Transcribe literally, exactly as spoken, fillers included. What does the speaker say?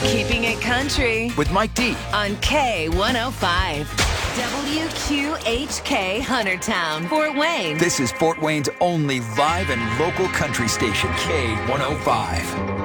Keeping it country with Mike D on K one oh five. W Q H K Huntertown, Fort Wayne. This is Fort Wayne's only live and local country station, K one oh five.